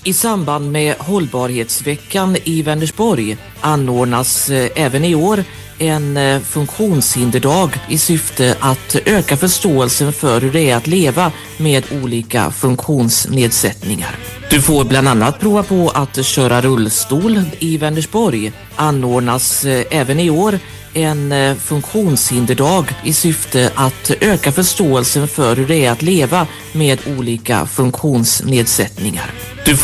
I samband med hållbarhetsveckan i Vänersborg anordnas även i år en funktionshinderdag i syfte att öka förståelsen för hur det är att leva med olika funktionsnedsättningar. Du får bland annat prova på att köra rullstol i Vänersborg. Anordnas även i år en funktionshinderdag i syfte att öka förståelsen för hur det är att leva med olika funktionsnedsättningar.